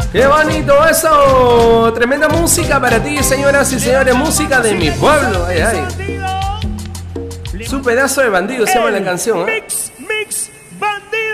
¡Qué bonito eso! Tremenda música para ti, señoras y señores. Música de mi pueblo. Ay, ay. Su pedazo de bandido se llama la canción, ¿eh?